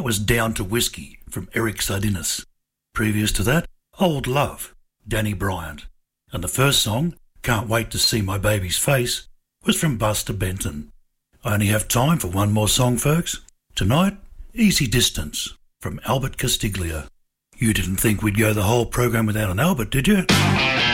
was Down to Whiskey from Eric Sardinas. Previous to that, Old Love, Danny Bryant. And the first song, Can't Wait to See My Baby's Face, was from Buster Benton. I only have time for one more song, folks. Tonight, Easy Distance from Albert Castiglia. You didn't think we'd go the whole program without an Albert, did you?